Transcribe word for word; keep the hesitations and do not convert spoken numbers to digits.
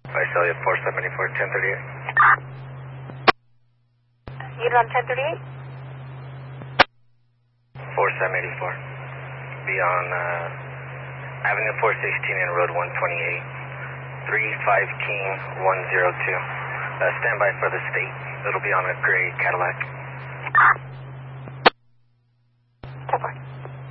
Visalia four seventy-four, ten thirty-eight. Unit on ten thirty-eight? four seven eighty-four. Be on uh, Avenue four sixteen and Road one twenty-eight. three five King one zero two. Uh, stand by for the state. It'll be on a gray Cadillac.